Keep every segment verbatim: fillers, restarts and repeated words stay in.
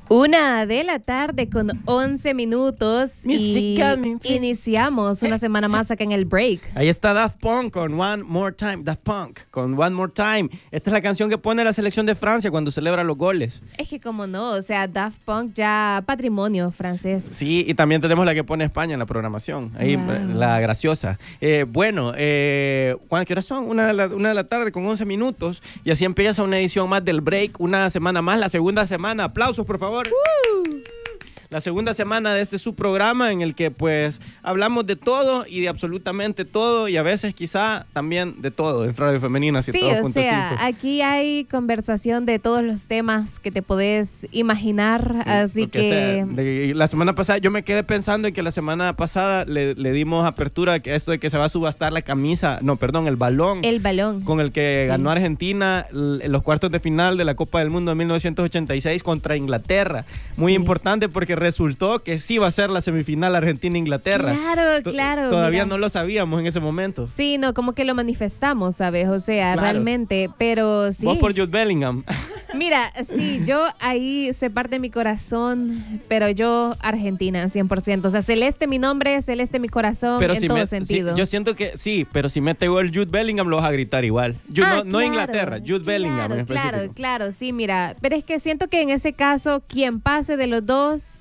Una de la tarde con once minutos Musical, y iniciamos una semana más acá en el break. Ahí está Daft Punk con One More Time. Daft Punk con One More Time. Esta es la canción que pone la selección de Francia cuando celebra los goles. Es que como no, o sea, Daft Punk ya patrimonio francés. Sí, y también tenemos la que pone España en la programación. Ahí, wow. La graciosa. Eh, bueno, eh, ¿qué horas son? Una de, la, una de la tarde con once minutos. Y así empieza una edición más del break. Una semana más, la segunda semana. Aplausos, por favor. Uh. La segunda semana de este subprograma en el que pues hablamos de todo y de absolutamente todo y a veces quizá también de todo en Radio Femenina. Sí, o sea, aquí hay conversación de todos los temas que te podés imaginar, así que... que de, la semana pasada yo me quedé pensando en que la semana pasada le, le dimos apertura a esto de que se va a subastar la camisa, no, perdón, el balón. El balón. Con el que sí. ganó Argentina en los cuartos de final de la Copa del Mundo de mil novecientos ochenta y seis contra Inglaterra. Muy sí. importante porque resultó que sí va a ser la semifinal Argentina-Inglaterra. Claro, claro. Todavía mira. no lo sabíamos en ese momento. Sí, no, como que lo manifestamos, ¿sabes? O sea, claro. realmente, pero sí. Vos por Jude Bellingham. Mira, sí, yo ahí se parte mi corazón, pero yo Argentina, cien por ciento. O sea, celeste mi nombre, celeste mi corazón, pero en si todo me, sentido. Si, yo siento que sí, pero si mete gol Jude Bellingham lo vas a gritar igual. Jude, ah, no, claro, no Inglaterra, Jude claro, Bellingham en específico. Claro, claro, sí, mira. Pero es que siento que en ese caso, quien pase de los dos...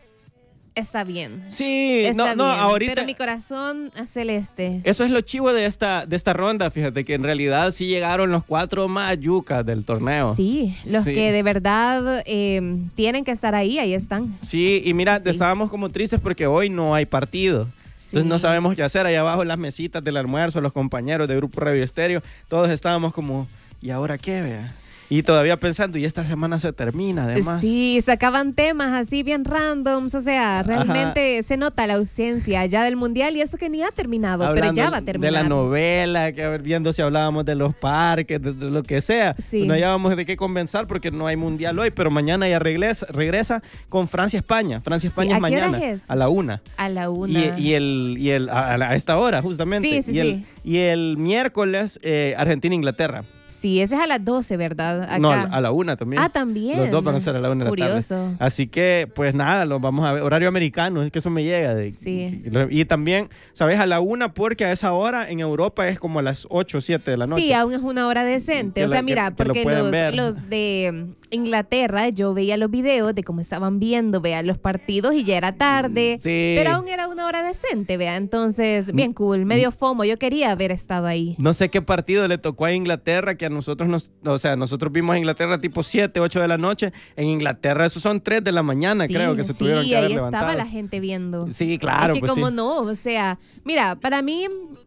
Está bien. Sí, Está no, no, bien, ahorita. Pero mi corazón es celeste. Eso es lo chivo de esta, de esta ronda, fíjate que en realidad sí llegaron los cuatro más yucas del torneo. Sí, los sí. que de verdad eh, tienen que estar ahí, ahí están. Sí, y mira, sí. estábamos como tristes porque hoy no hay partido. Sí. Entonces no sabemos qué hacer. Allá abajo en las mesitas del almuerzo, los compañeros de Grupo Radio Estéreo, todos estábamos como, ¿y ahora qué, vea? Y todavía pensando, y esta semana se termina, además. Sí, sacaban temas así bien randoms, o sea, realmente Ajá. se nota la ausencia ya del Mundial y eso que ni ha terminado, Hablando pero ya va a terminar. De la novela, que a ver, viendo si hablábamos de los parques, de, de lo que sea. Sí. No hallábamos de qué conversar porque no hay Mundial hoy, pero mañana ya regresa, regresa con Francia-España. Francia-España sí, es ¿a mañana. Qué hora es? A la una. A la una. Y, y el, y el a, a esta hora, justamente. Sí, sí, y, el, sí. y el miércoles, eh, Argentina-Inglaterra. Sí, ese es a las doce, ¿verdad? Acá. No, a la una también. Ah, también. Los dos van a ser a la una de la tarde. Curioso. Así que, pues nada, los vamos a ver. Horario americano, es que eso me llega. De, sí. Y también, ¿sabes? A la una, porque a esa hora en Europa es como a las ocho o siete de la noche. Sí, aún es una hora decente. Que o sea, la, mira, que, que porque lo los, los de Inglaterra, yo veía los videos de cómo estaban viendo, vea, los partidos y ya era tarde. Sí. Pero aún era una hora decente, vea. Entonces, bien cool, medio FOMO. Yo quería haber estado ahí. No sé qué partido le tocó a Inglaterra que a nosotros nos... O sea, nosotros vimos a Inglaterra tipo siete, ocho de la noche. En Inglaterra esos son tres de la mañana, sí, creo que se sí, tuvieron que haber ahí levantado. estaba la gente viendo. Sí, claro. Es que pues como sí. no, o sea, mira, para mí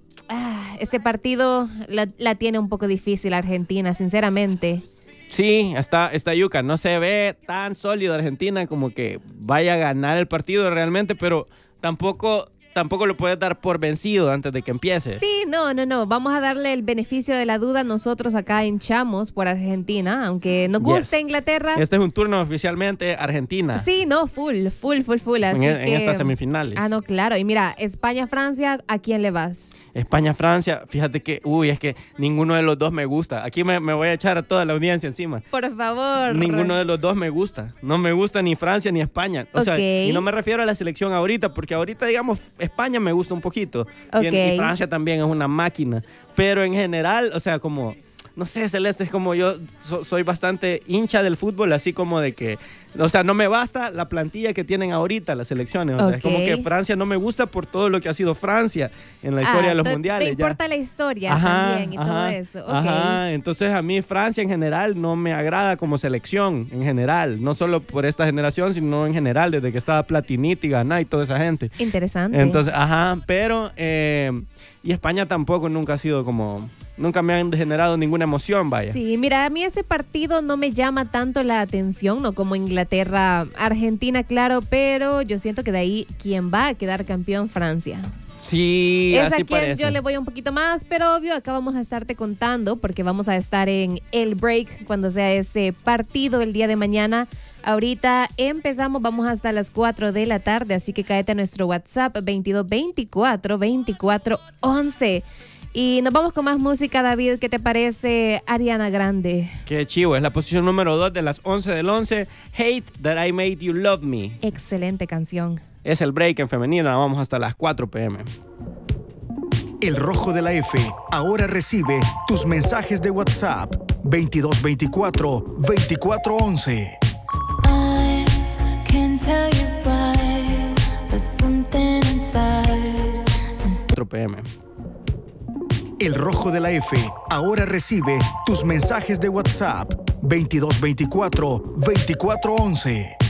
ah, este partido la, la tiene un poco difícil Argentina, sinceramente. Sí, está, está yuca. No se ve tan sólido Argentina como que vaya a ganar el partido realmente, pero tampoco... Tampoco lo puedes dar por vencido antes de que empiece. Sí, no, no, no. Vamos a darle el beneficio de la duda. Nosotros acá hinchamos por Argentina, aunque nos guste yes. Inglaterra. Este es un turno oficialmente Argentina. Sí, no, full, full, full, full. Así en, que... en estas semifinales. Ah, no, claro. Y mira, España-Francia, ¿a quién le vas? España-Francia, fíjate que, uy, es que ninguno de los dos me gusta. Aquí me, me voy a echar a toda la audiencia encima. Por favor. Ninguno de los dos me gusta. No me gusta ni Francia ni España. O okay. sea, y no me refiero a la selección ahorita, porque ahorita, digamos, España me gusta un poquito. Okay. Y, y Francia también es una máquina. Pero en general, o sea, como... No sé, Celeste, es como yo so, soy bastante hincha del fútbol, así como de que, o sea, no me basta la plantilla que tienen ahorita las selecciones. O sea, okay. es como que Francia no me gusta por todo lo que ha sido Francia en la historia ah, de los te, mundiales. Te importa ya. la historia ajá, también y ajá, todo eso. Okay. Ajá, entonces a mí Francia en general no me agrada como selección, en general. No solo por esta generación, sino en general, desde que estaba Platiniti, Ganá y toda esa gente. Interesante. Entonces, ajá, pero, eh, y España tampoco nunca ha sido como... Nunca me han generado ninguna emoción, vaya. Sí, mira, a mí ese partido no me llama tanto la atención, no como Inglaterra-Argentina, claro, pero yo siento que de ahí quien va a quedar campeón, Francia. Sí, es así a quien parece. Yo le voy un poquito más, pero obvio, acá vamos a estarte contando porque vamos a estar en el break cuando sea ese partido el día de mañana. Ahorita empezamos, vamos hasta las cuatro de la tarde, así que cáete a nuestro WhatsApp veintidós veinticuatro veinticuatro once. Y nos vamos con más música, David. ¿Qué te parece Ariana Grande? Qué chivo, es la posición número dos de las once del once. Hate That I Made You Love Me. Excelente canción. Es el break en femenina, vamos hasta las cuatro p m El Rojo de la F ahora recibe tus mensajes de WhatsApp veintidós veinticuatro veinticuatro once. I can't tell you why, but something inside is cuatro p m El Rojo de la F ahora recibe tus mensajes de WhatsApp veintidós veinticuatro veinticuatro once.